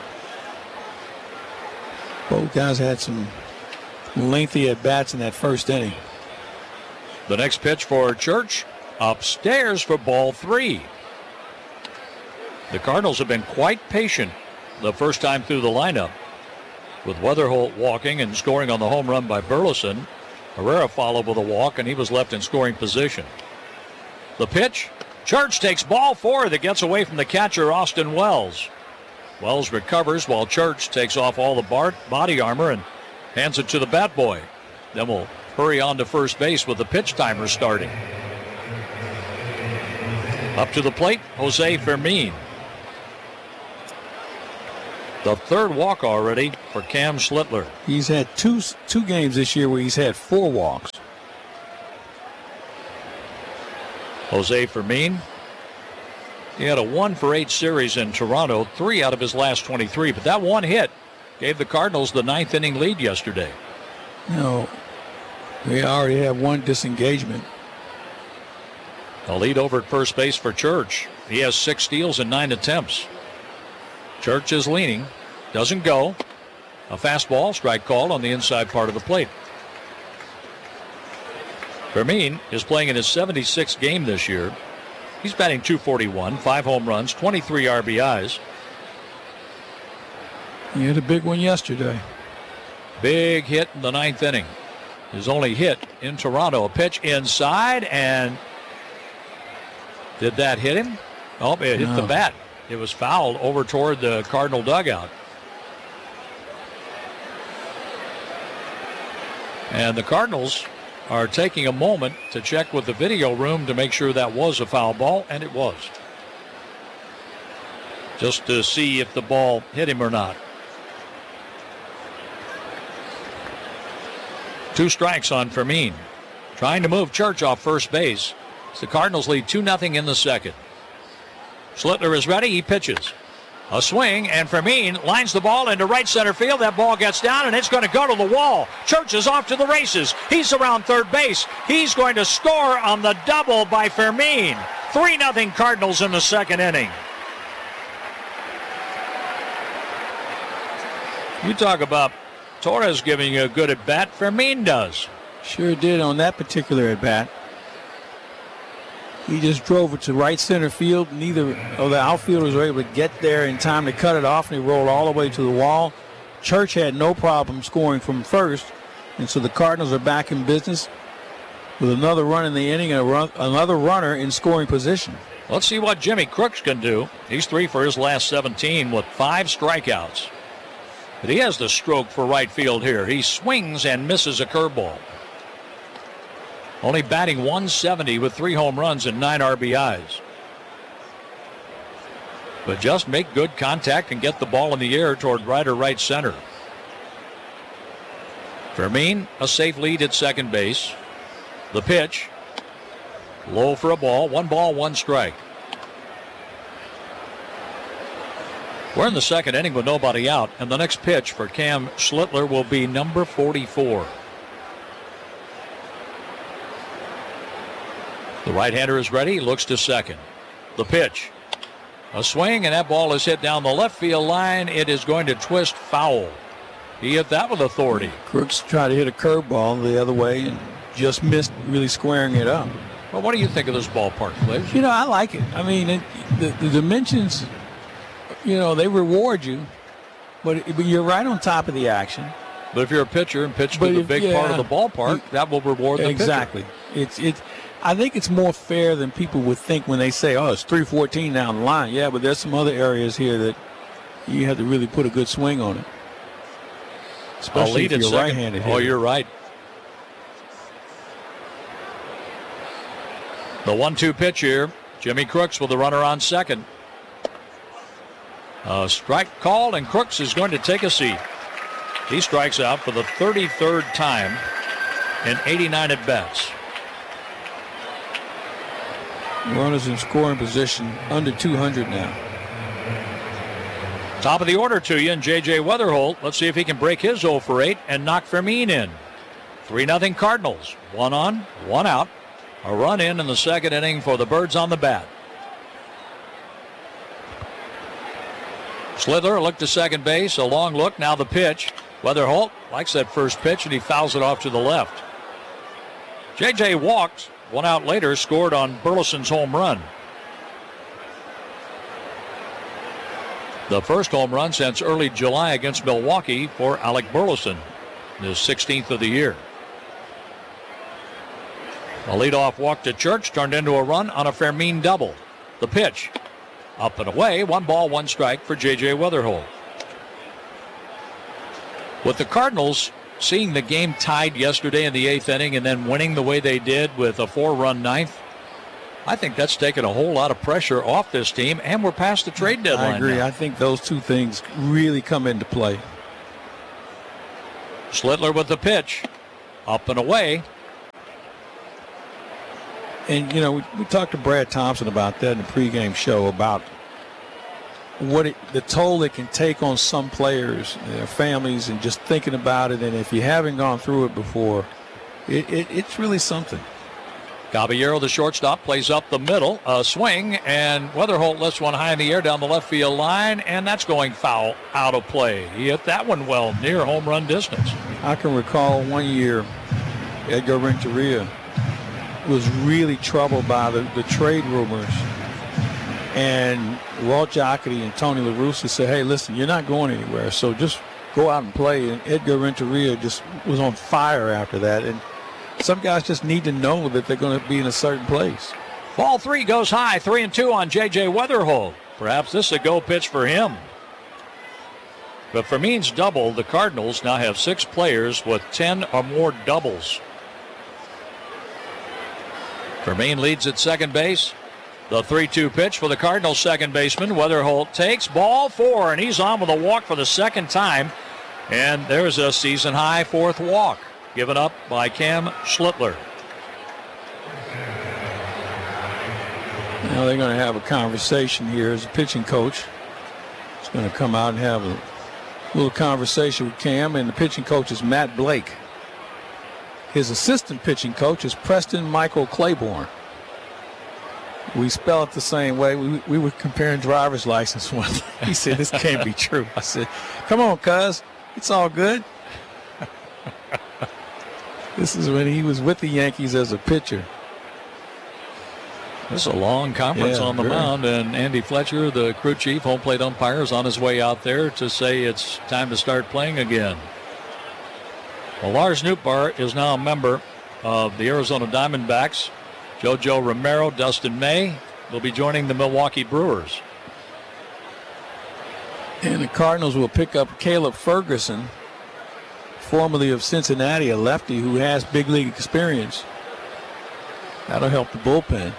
Both guys had some lengthy at-bats in that first inning. The next pitch for Church, upstairs for ball three. The Cardinals have been quite patient the first time through the lineup. With Weatherholt walking and scoring on the home run by Burleson, Herrera followed with a walk, and he was left in scoring position. The pitch, Church takes ball four that gets away from the catcher, Austin Wells. Wells recovers while Church takes off all the bar- body armor and hands it to the bat boy. Then we'll hurry on to first base with the pitch timer starting. Up to the plate, Jose Fermin. The third walk already for Cam Schlittler. He's had two two games this year where he's had four walks. Jose Fermin. He had a one for eight series in Toronto, three out of his last twenty-three. But that one hit gave the Cardinals the ninth inning lead yesterday. You know, they already have one disengagement. A lead over at first base for Church. He has six steals and nine attempts. Church is leaning. Doesn't go. A fastball, strike called on the inside part of the plate. Fermin is playing in his seventy-sixth game this year. He's batting two forty-one, five home runs, twenty-three R B Is. He had a big one yesterday. Big hit in the ninth inning. His only hit in Toronto. A pitch inside, and did that hit him? Oh, it hit No. the bat. It was fouled over toward the Cardinal dugout. And the Cardinals are taking a moment to check with the video room to make sure that was a foul ball, and it was. Just to see if the ball hit him or not. Two strikes on Fermin. Trying to move Church off first base. The Cardinals lead two nothing in the second. Schlittler is ready. He pitches. A swing, and Fermin lines the ball into right center field. That ball gets down, and it's going to go to the wall. Church is off to the races. He's around third base. He's going to score on the double by Fermin. three nothing Cardinals in the second inning. You talk about Torres giving you a good at-bat. Fermin does. Sure did on that particular at-bat. He just drove it to right center field. Neither of the outfielders were able to get there in time to cut it off, and he rolled all the way to the wall. Church had no problem scoring from first, and so the Cardinals are back in business with another run in the inning and a run, another runner in scoring position. Let's see what Jimmy Crooks can do. He's three for his last seventeen with five strikeouts. But he has the stroke for right field here. He swings and misses a curveball. Only batting one seventy with three home runs and nine R B Is. But just make good contact and get the ball in the air toward right or right center. Fermin, a safe lead at second base. The pitch. Low for a ball. One ball, one strike. We're in the second inning with nobody out, and the next pitch for Cam Schlittler will be number forty-four. The right-hander is ready, looks to second. The pitch. A swing, and that ball is hit down the left field line. It is going to twist foul. He hit that with authority. Crooks tried to hit a curveball the other way and just missed really squaring it up. Well, what do you think of this ballpark, Cliff? You know, I like it. I mean, it, the, the dimensions, you know, they reward you, but, it, but you're right on top of the action. But if you're a pitcher and pitch to But the if- big yeah. part of the ballpark, that will reward the Exactly. pitcher. It's it's. I think it's more fair than people would think when they say, "Oh, it's three fourteen down the line." Yeah, but there's some other areas here that you have to really put a good swing on it, A especially lead if at you're second. right-handed. Oh, hitter. you're right. The one two pitch here. Jimmy Crooks with the runner on second. A strike called, and Crooks is going to take a seat. He strikes out for the thirty-third time in eighty-nine at-bats. Runners in scoring position under two hundred now. Top of the order to you, and J J Weatherholt. Let's see if he can break his oh for eight and knock Fermin in. three nothing Cardinals. One on, one out. A run in in the second inning for the Birds on the bat. Schlittler looked to second base. A long look. Now the pitch. Weatherholt likes that first pitch, and he fouls it off to the left. J J walked. One out later, scored on Burleson's home run. The first home run since early July against Milwaukee for Alec Burleson, his sixteenth of the year. A leadoff walk to Church turned into a run on a Fermin double. The pitch. Up and away, one ball, one strike for J J Weatherholt. With the Cardinals seeing the game tied yesterday in the eighth inning and then winning the way they did with a four-run ninth, I think that's taken a whole lot of pressure off this team, and we're past the trade deadline I agree. now. I think those two things really come into play. Schlittler with the pitch. Up and away. And, you know, we, we talked to Brad Thompson about that in the pregame show about what it, the toll it can take on some players, their families, and just thinking about it. And if you haven't gone through it before, it, it, it's really something. Caballero, the shortstop, plays up the middle. A swing, and Weatherholt lifts one high in the air down the left field line, and that's going foul out of play. He hit that one well near home run distance. I can recall one year Edgar Renteria was really troubled by the, the trade rumors. And Walt Jocketty and Tony La Russa said, hey, listen, you're not going anywhere, so just go out and play. And Edgar Renteria just was on fire after that. And some guys just need to know that they're going to be in a certain place. Ball three goes high, three and two on J J Weatherholt. Perhaps this is a go pitch for him. But for Means double, the Cardinals now have six players with ten or more doubles. Fermin leads at second base. The three two pitch for the Cardinals second baseman. Weatherholt takes ball four, and he's on with a walk for the second time. And there's a season-high fourth walk given up by Cam Schlittler. Now they're going to have a conversation here as a pitching coach. He's going to come out and have a little conversation with Cam, and the pitching coach is Matt Blake. His assistant pitching coach is Preston Michael Claiborne. We spell it the same way. We, we were comparing driver's license one. He said, this can't be true. I said, come on, cuz. It's all good. This is when he was with the Yankees as a pitcher. This is a long conference yeah, on the very. mound, and Andy Fletcher, the crew chief, home plate umpire, is on his way out there to say it's time to start playing again. Well, Lars Nootbaar is now a member of the Arizona Diamondbacks. JoJo Romero, Dustin May will be joining the Milwaukee Brewers. And the Cardinals will pick up Caleb Ferguson, formerly of Cincinnati, a lefty who has big league experience. That'll help the bullpen.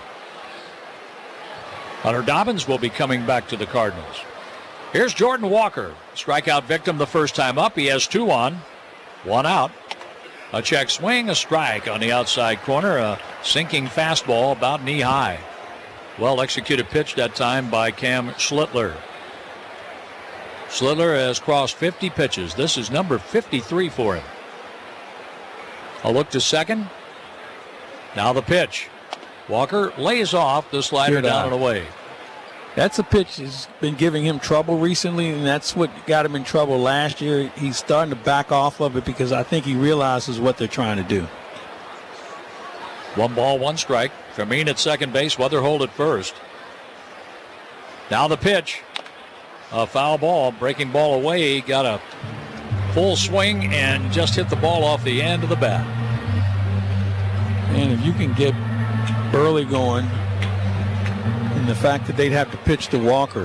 Hunter Dobbins will be coming back to the Cardinals. Here's Jordan Walker, strikeout victim the first time up. He has two on, one out. A check swing, a strike on the outside corner, a sinking fastball about knee high. Well executed pitch that time by Cam Schlittler. Schlittler has crossed fifty pitches. This is number fifty-three for him. A look to second. Now the pitch. Walker lays off the slider Good down eye. and away. That's a pitch that's been giving him trouble recently, and that's what got him in trouble last year. He's starting to back off of it because I think he realizes what they're trying to do. One ball, one strike. Fermin at second base, Weatherholt at first. Now the pitch. A foul ball, breaking ball away. He got a full swing and just hit the ball off the end of the bat. And if you can get Burley going, and the fact that they'd have to pitch to Walker,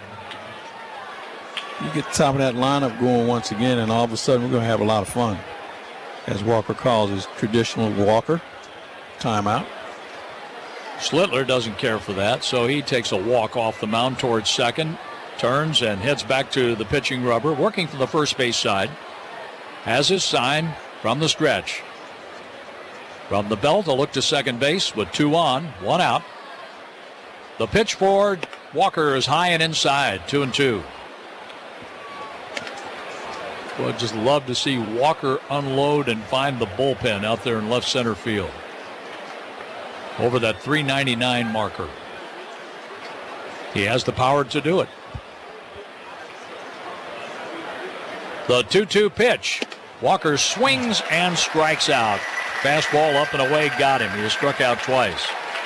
you get the top of that lineup going once again, and all of a sudden we're going to have a lot of fun. As Walker calls his traditional Walker timeout. Schlittler doesn't care for that, so he takes a walk off the mound towards second, turns and heads back to the pitching rubber, working from the first base side. Has his sign from the stretch. From the belt, a look to second base with two on, one out. The pitch for Walker is high and inside, two and two. Well, I'd just love to see Walker unload and find the bullpen out there in left center field. Over that three ninety-nine marker. He has the power to do it. The two two pitch. Walker swings and strikes out. Fastball up and away, got him. He has struck out twice.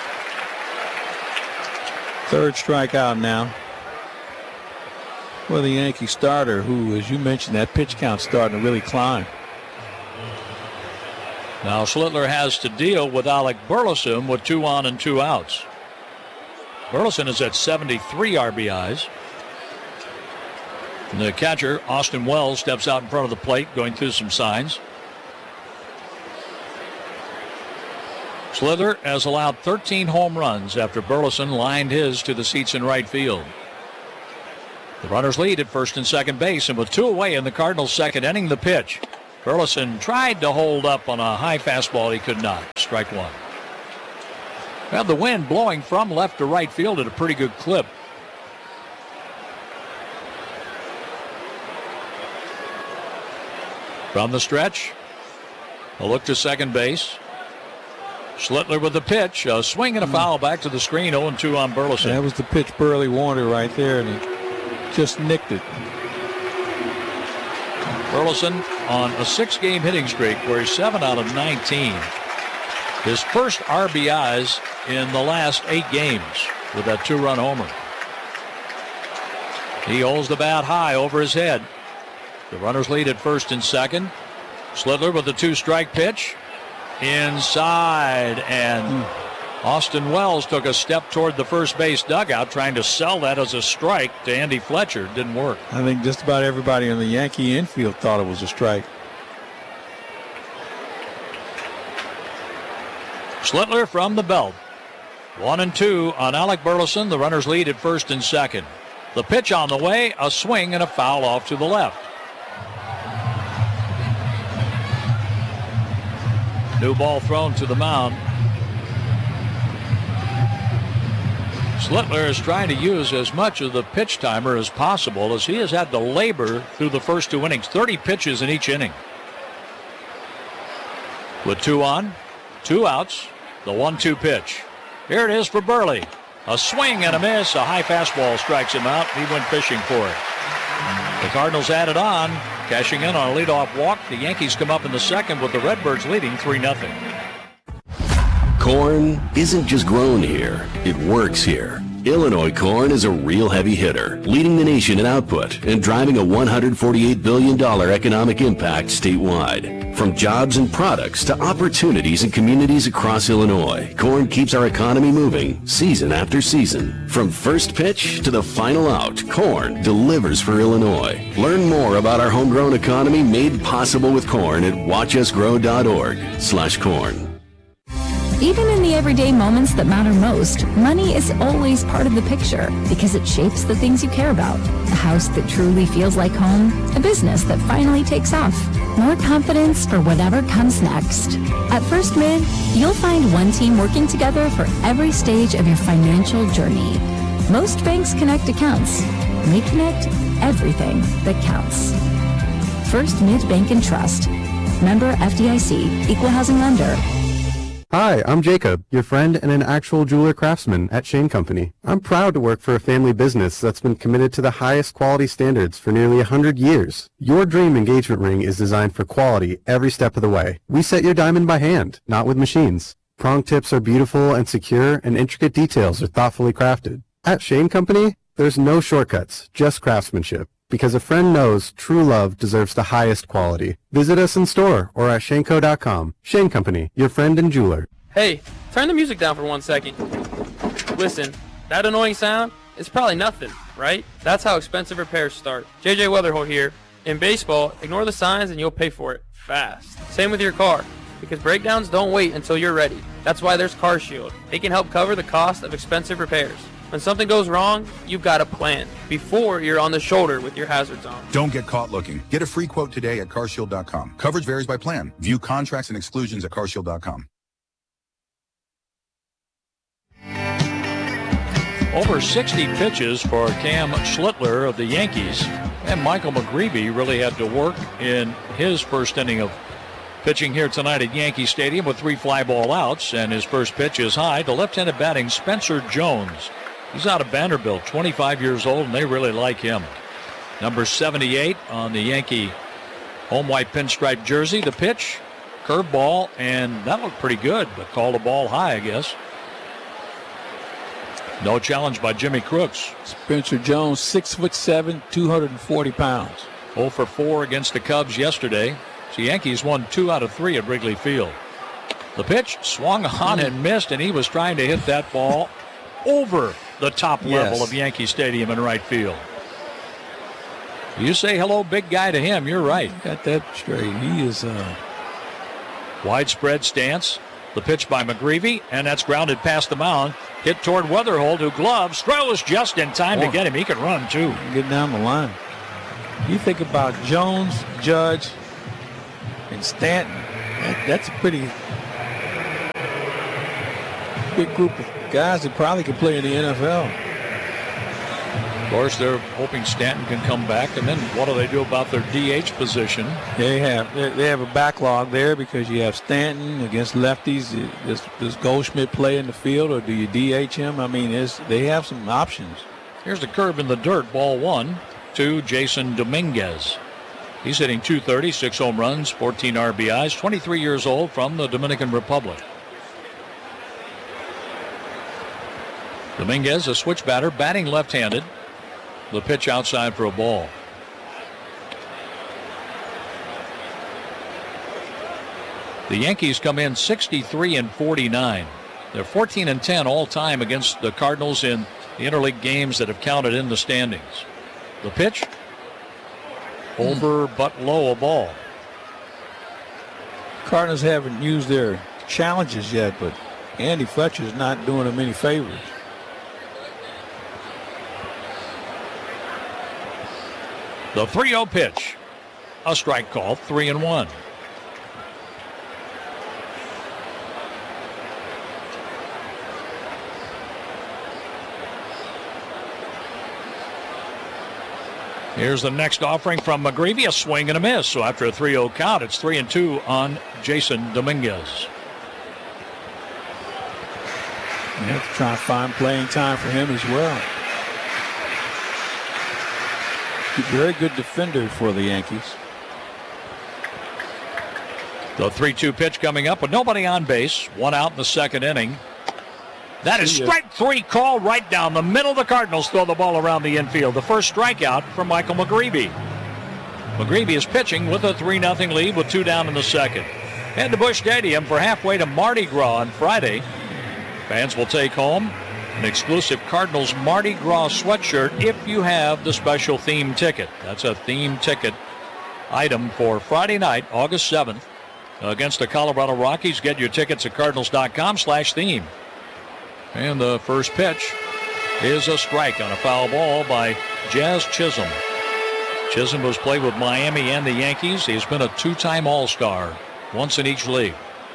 Third strikeout now. Well, the Yankee starter, who, as you mentioned, that pitch count's starting to really climb. Now Schlittler has to deal with Alec Burleson with two on and two outs. Burleson is at seventy-three R B Is. And the catcher, Austin Wells, steps out in front of the plate, going through some signs. Slither has allowed thirteen home runs after Burleson lined his to the seats in right field. The runners lead at first and second base, and with two away in the Cardinals' second inning, the pitch. Burleson tried to hold up on a high fastball. He could not. Strike one. Well, the wind blowing from left to right field at a pretty good clip. From the stretch, a look to second base. Schlittler with the pitch, a swing and a foul back to the screen, oh and two on Burleson. That was the pitch Burley wanted right there, and he just nicked it. Burleson on a six-game hitting streak where he's seven out of nineteen. His first R B Is in the last eight games with that two-run homer. He holds the bat high over his head. The runners lead at first and second. Slitler with the two-strike pitch. Inside, and Austin Wells took a step toward the first base dugout, trying to sell that as a strike to Andy Fletcher. Didn't work. I think just about everybody in the Yankee infield thought it was a strike. Slitler from the belt. One and two on Alec Burleson. The runners lead at first and second. The pitch on the way, a swing and a foul off to the left. New ball thrown to the mound. Slitler is trying to use as much of the pitch timer as possible, as he has had to labor through the first two innings. thirty pitches in each inning. With two on, two outs, the one two pitch. Here it is for Burley. A swing and a miss. A high fastball strikes him out. He went fishing for it. The Cardinals added on, cashing in on a leadoff walk. The Yankees come up in the second with the Redbirds leading three nothing. Corn isn't just grown here, it works here. Illinois corn is a real heavy hitter, leading the nation in output and driving a one hundred forty-eight billion dollars economic impact statewide. From jobs and products to opportunities in communities across Illinois, corn keeps our economy moving season after season. From first pitch to the final out, corn delivers for Illinois. Learn more about our homegrown economy made possible with corn at watch us grow dot org slash corn. Even in the everyday moments that matter most, money is always part of the picture because it shapes the things you care about. A house that truly feels like home, a business that finally takes off, more confidence for whatever comes next. At First Mid, you'll find one team working together for every stage of your financial journey. Most banks connect accounts. We connect everything that counts. First Mid Bank and Trust. Member F D I C, Equal Housing Lender. Hi, I'm Jacob, your friend and an actual jeweler craftsman at Shane Company. I'm proud to work for a family business that's been committed to the highest quality standards for nearly one hundred years. Your dream engagement ring is designed for quality every step of the way. We set your diamond by hand, not with machines. Prong tips are beautiful and secure, and intricate details are thoughtfully crafted. At Shane Company, there's no shortcuts, just craftsmanship. Because a friend knows true love deserves the highest quality. Visit us in store or at Shaneco dot com. Shane Company, your friend and jeweler. Hey, turn the music down for one second. Listen, that annoying sound is probably nothing, right? That's how expensive repairs start. J J Weatherholt here. In baseball, ignore the signs and you'll pay for it fast. Same with your car, because breakdowns don't wait until you're ready. That's why there's CarShield. They can help cover the cost of expensive repairs. When something goes wrong, you've got a plan before you're on the shoulder with your hazards on. Don't get caught looking. Get a free quote today at car shield dot com. Coverage varies by plan. View contracts and exclusions at car shield dot com. Over sixty pitches for Cam Schlittler of the Yankees. And Michael McGreevy really had to work in his first inning of pitching here tonight at Yankee Stadium with three fly ball outs. And his first pitch is high to left-handed batting Spencer Jones. He's out of Vanderbilt, twenty-five years old, and they really like him. Number seventy-eight on the Yankee home white pinstripe jersey. The pitch, curveball, and that looked pretty good, but called a ball high, I guess. No challenge by Jimmy Crooks. Spencer Jones, six foot seven, two hundred forty pounds. oh for four against the Cubs yesterday. So Yankees won two out of three at Wrigley Field. The pitch swung on and missed, and he was trying to hit that ball over the top level Yes. of Yankee Stadium in right field. You say hello, big guy, to him. You're right. Got that straight. He is uh widespread stance. The pitch by McGreevy, and that's grounded past the mound. Hit toward Weatherholt, who gloves. Throws just in time Boy. to get him. He can run, too. Get down the line. You think about Jones, Judge, and Stanton. That, that's a pretty big group of guys that probably could play in the N F L. Of course, they're hoping Stanton can come back, and then what do they do about their D H position? They have they have a backlog there because you have Stanton against lefties. Does, does Goldschmidt play in the field, or do you D H him? I mean, it's, they have some options. Here's the curve in the dirt, ball one to Jason Dominguez. He's hitting two thirty, six home runs, fourteen R B Is, twenty-three years old, from the Dominican Republic. Dominguez, a switch batter, batting left-handed. The pitch outside for a ball. The Yankees come in sixty-three and forty-nine. They're fourteen and ten all time against the Cardinals in the interleague games that have counted in the standings. The pitch, over but low, a ball. Cardinals haven't used their challenges yet, but Andy Fletcher's not doing them any favors. The three oh pitch. A strike call, three and one. Here's the next offering from McGreevy, a swing and a miss. So after a three oh count, it's three and two on Jason Dominguez. You have to try to find playing time for him as well. Very good defender for the Yankees. The three two pitch coming up with nobody on base. One out in the second inning. That is strike three call right down the middle. The Cardinals throw the ball around the infield. The first strikeout for Michael McGreevy. McGreevy is pitching with a three nothing lead with two down in the second. Head to Busch Stadium for halfway to Mardi Gras on Friday. Fans will take home an exclusive Cardinals Mardi Gras sweatshirt if you have the special theme ticket. That's a theme ticket item for Friday night, August seventh, against the Colorado Rockies. Get your tickets at cardinals.com slash theme. And the first pitch is a strike on a foul ball by Jazz Chisholm. Chisholm has played with Miami and the Yankees. He's been a two-time All-Star, once in each league.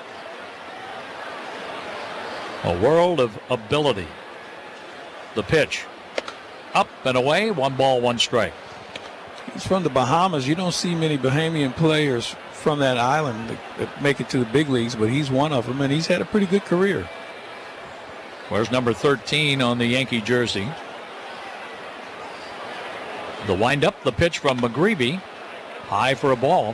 A world of ability. The pitch. Up and away, one ball, one strike. He's from the Bahamas. You don't see many Bahamian players from that island that, that make it to the big leagues, but he's one of them, and he's had a pretty good career. Where's number thirteen on the Yankee jersey? The windup, the pitch from McGreevy. High for a ball.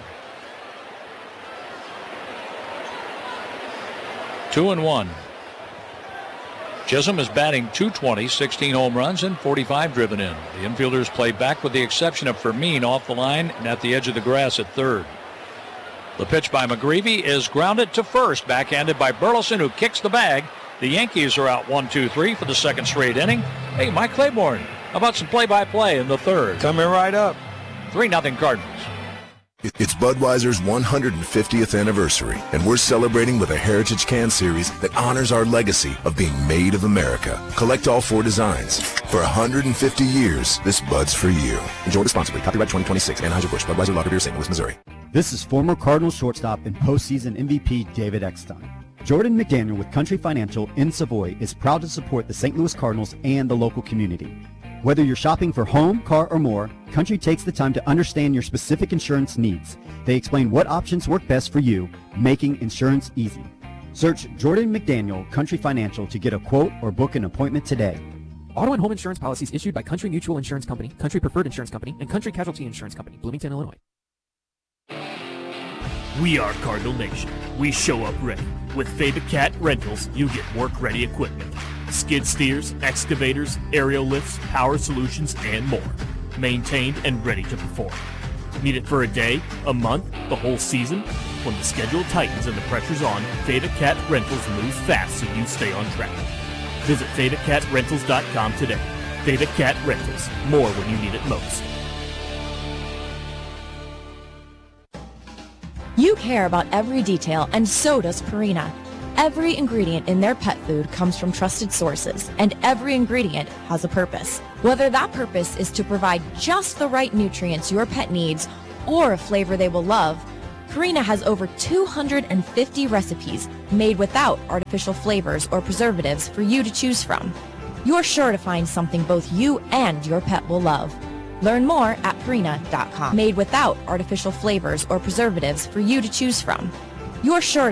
Two and one. Chisholm is batting two twenty, sixteen home runs, and forty-five driven in. The infielders play back with the exception of Fermin off the line and at the edge of the grass at third. The pitch by McGreevy is grounded to first, backhanded by Burleson, who kicks the bag. The Yankees are out one two three for the second straight inning. Hey, Mike Claiborne, how about some play-by-play in the third? Coming right up. three nothing Cardinals. It's Budweiser's one hundred fiftieth anniversary, and we're celebrating with a Heritage Can Series that honors our legacy of being made of America. Collect all four designs. For one hundred fifty years, this Bud's for you. Enjoy responsibly. Copyright twenty twenty-six. Anheuser-Busch. Budweiser Lager Beer, Saint Louis, Missouri. This is former Cardinals shortstop and postseason M V P David Eckstein. Jordan McDaniel with Country Financial in Savoy is proud to support the Saint Louis Cardinals and the local community. Whether you're shopping for home, car, or more, Country takes the time to understand your specific insurance needs. They explain what options work best for you, making insurance easy. Search Jordan McDaniel Country Financial to get a quote or book an appointment today. Auto and home insurance policies issued by Country Mutual Insurance Company, Country Preferred Insurance Company, and Country Casualty Insurance Company, Bloomington, Illinois. We are Cardinal Nation. We show up ready. With Theta Cat Rentals, you get work-ready equipment. Skid steers, excavators, aerial lifts, power solutions, and more. Maintained and ready to perform. Need it for a day, a month, the whole season? When the schedule tightens and the pressure's on, Theta Cat Rentals moves fast so you stay on track. Visit theta cat rentals dot com today. Theta Cat Rentals. More when you need it most. You care about every detail, and so does Purina. Every ingredient in their pet food comes from trusted sources, and every ingredient has a purpose. Whether that purpose is to provide just the right nutrients your pet needs or a flavor they will love, Purina has over two hundred fifty recipes made without artificial flavors or preservatives for you to choose from. You're sure to find something both you and your pet will love. Learn more at Purina dot com. Made without artificial flavors or preservatives for you to choose from. You're sure to